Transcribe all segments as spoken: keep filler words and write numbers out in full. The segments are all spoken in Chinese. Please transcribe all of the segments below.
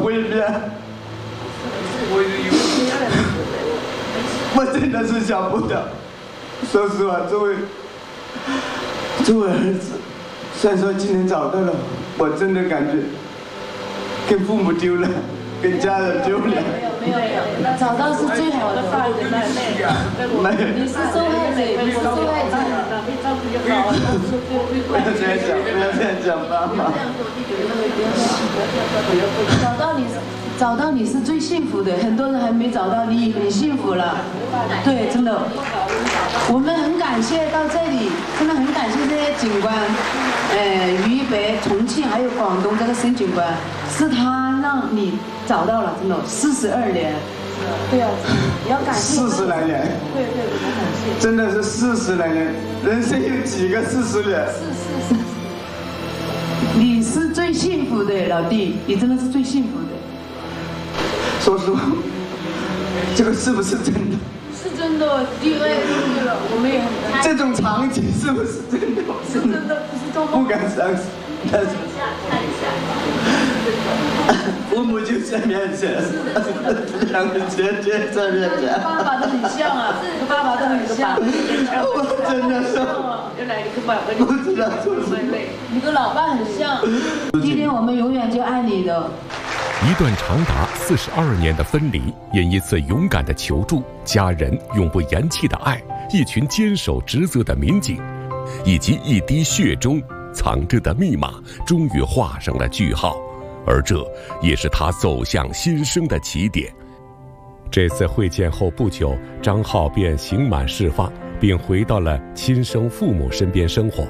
会变。我真的是想不到。说实话，作为作为儿子，虽然说今天找到了，我真的感觉跟父母丢了，跟家人丢了。 没有没有，找到是最好的。 没有。 你是受害者，你是受害者。 不要这样讲，不要这样讲，妈妈。 找到你，找到你是最幸福的。很多人还没找到，你很幸福了。对，真的。我们很感谢到这里，真的很感谢这些警官，呃，渝北、重庆还有广东这个孙警官，是他让你找到了，真的四十二年。对啊，也要感谢。 四十来年。 对对，我们感谢。 真的是四十来年，人生有几个四十年？ 是是是。你是最幸福的，老弟，你真的是最幸福的。 说实话，这个是不是真的？ 是真的，因为我们也很担心。 这种场景是不是真的？ 是真的，不是做梦。 不敢相信。但是，父母就在面前，两个姐姐在面前。 爸爸都很像啊，跟爸爸都很像。 我真的是， 原来你跟爸爸不知道说什么。 你跟老爸很像。今天我们永远就爱你的。 一段长达四十二年的分离，因一次勇敢的求助，家人永不言弃的爱，一群坚守职责的民警，以及一滴血中藏着的密码，终于画上了句号。而这也是他走向新生的起点。这次会见后不久，张浩便刑满释放，并回到了亲生父母身边生活。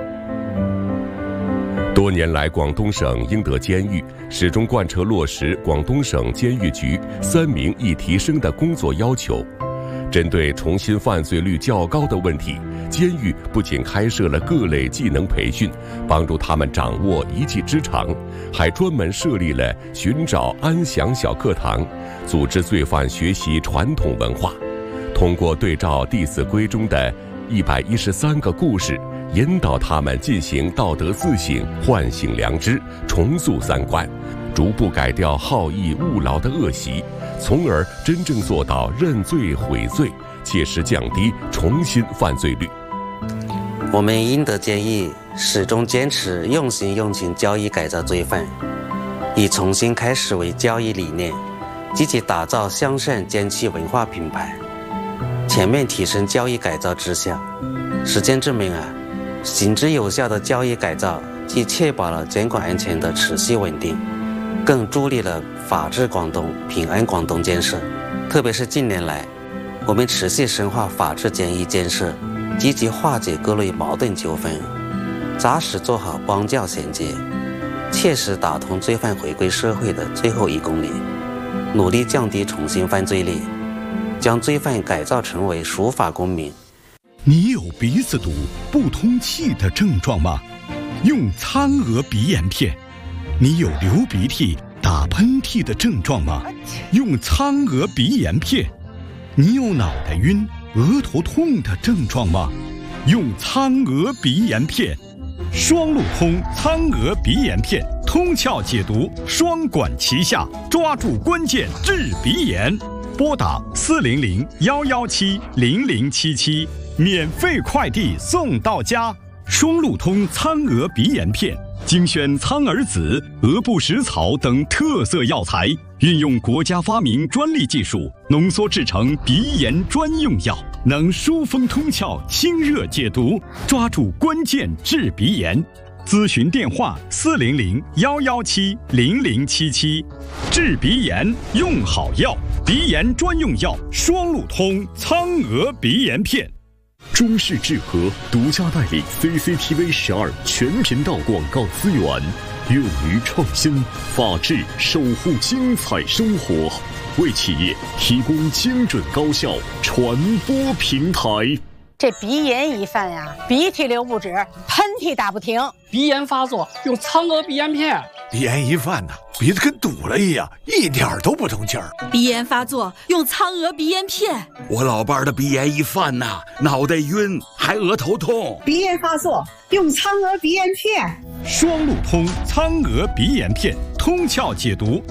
多年来，广东省英德监狱始终贯彻落实广东省监狱局三名一提升的工作要求。针对重新犯罪率较高的问题，监狱不仅开设了各类技能培训，帮助他们掌握一技之长，还专门设立了寻找安详小课堂，组织罪犯学习传统文化。通过对照《弟子规》中的一百一十三个故事，引导他们进行道德自省，唤醒良知，重塑三观，逐步改掉好逸恶劳的恶习，从而真正做到认罪悔罪，切实降低重新犯罪率。 我们英德监狱始终坚持用心用情教育改造罪犯，以重新开始为教育理念，积极打造向善监区文化品牌，全面提升教育改造质效。实践证明啊，行之有效的教育改造既确保了监管安全的持续稳定，更助力了法治广东、平安广东建设。特别是近年来，我们持续深化法治监狱建设，积极化解各类矛盾纠纷，扎实做好帮教衔接，切实打通罪犯回归社会的最后一公里，努力降低重新犯罪率，将罪犯改造成为守法公民。 你有鼻子堵、不通气的症状吗？用苍娥鼻炎片。你有流鼻涕、打喷嚏的症状吗？用苍娥鼻炎片。你有脑袋晕、额头痛的症状吗？用苍娥鼻炎片。双路通苍娥鼻炎片，通窍解毒，双管齐下，抓住关键治鼻炎。拨打四零零幺幺七零零七七，免费快递送到家。双路通苍娥鼻炎片，精选苍耳子、鹅不食草等特色药材，运用国家发明专利技术，浓缩制成鼻炎专用药，能疏风通窍、清热解毒，抓住关键治鼻炎。咨询电话：四零零幺幺七零零七七。治鼻炎用好药，鼻炎专用药双路通苍娥鼻炎片。 中视智和独家代理 C C T V 十二全频道广告资源，勇于创新，法治守护精彩生活，为企业提供精准高效传播平台。 这鼻炎一犯呀，鼻涕流不止，喷嚏打不停。 鼻炎发作用苍娥鼻炎片。 鼻炎一犯呐，鼻子跟堵了一样，一点都不通气儿。 鼻炎发作用苍娥鼻炎片。 我老伴儿的鼻炎一犯呐，脑袋晕，还额头痛。 鼻炎发作用苍娥鼻炎片。 双路通苍娥鼻炎片，通窍解毒，